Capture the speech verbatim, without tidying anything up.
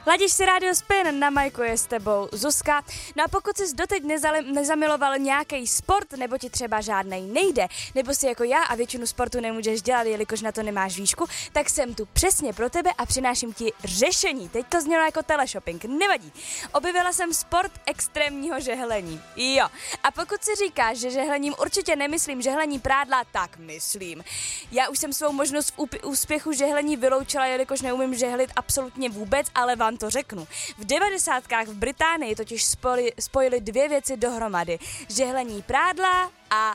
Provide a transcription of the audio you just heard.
Ladíš si Radio Spin, na majku je s tebou Zuzka. No a pokud jsi doteď nezali, nezamiloval nějaký sport, nebo ti třeba žádnej nejde, nebo si jako já a většinu sportu nemůžeš dělat, jelikož na to nemáš výšku, tak jsem tu přesně pro tebe a přináším ti řešení. Teď to znělo jako teleshopping, nevadí. Objevila jsem sport extrémního žehlení. Jo. A pokud si říkáš, že žehlením určitě nemyslím žehlení prádla, tak myslím. Já už jsem svou možnost v úp- úspěchu žehlení vyloučila, jelikož neumím žehlit absolutně vůbec, ale vám to řeknu. V devadesátkách v Británii totiž spojili, spojili dvě věci dohromady. Žehlení prádla a